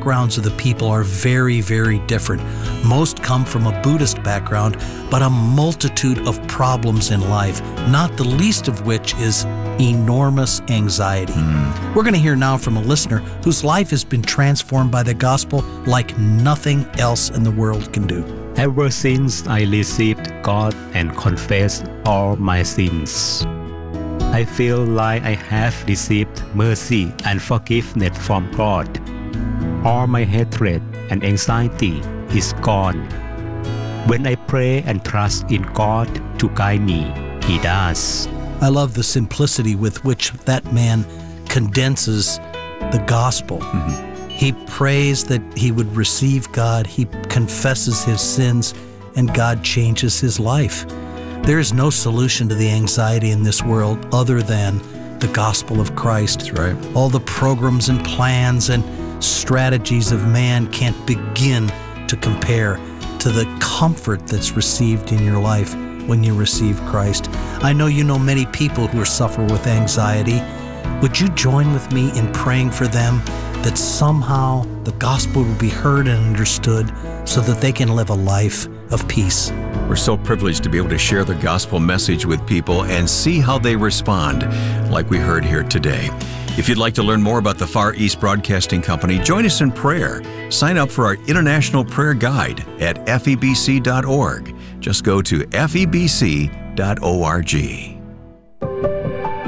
backgrounds of the people are very, very different. Most come from a Buddhist background, but a multitude of problems in life, not the least of which is enormous anxiety. We're going to hear now from a listener whose life has been transformed by the gospel like nothing else in the world can do. Ever since I received God and confessed all my sins, I feel like I have received mercy and forgiveness from God. All my hatred and anxiety is gone. When I pray and trust in God to guide me, He does. I love the simplicity with which that man condenses the gospel. He prays that he would receive God. He confesses his sins, and God changes his life. There is no solution to the anxiety in this world other than the gospel of Christ. That's right. All the programs and plans and strategies of man can't begin to compare to the comfort that's received in your life when you receive Christ. I know you know many people who suffer with anxiety. Would you join with me in praying for them that somehow the gospel will be heard and understood so that they can live a life of peace? We're so privileged to be able to share the gospel message with people and see how they respond, like we heard here today. If you'd like to learn more about the Far East Broadcasting Company, join us in prayer. Sign up for our International Prayer Guide at febc.org. Just go to febc.org.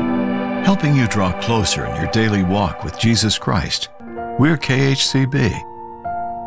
Helping you draw closer in your daily walk with Jesus Christ. We're KHCB,